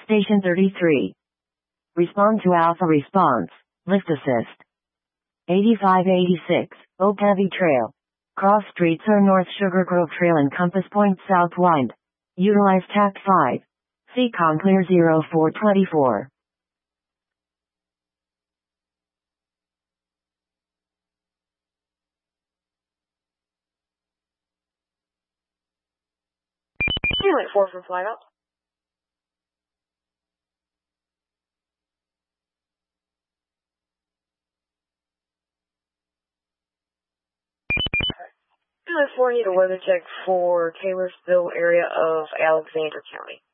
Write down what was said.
Station 33. Respond to Alpha response. Lift assist. 8586, Oak Heavy Trail. Cross streets are North Sugar Grove Trail and Compass Point South Wind. Utilize TACT 5. Seacom Clear 0424. Unit 4 for flight up. Unit 4 need a weather check for Taylorsville area of Alexander County.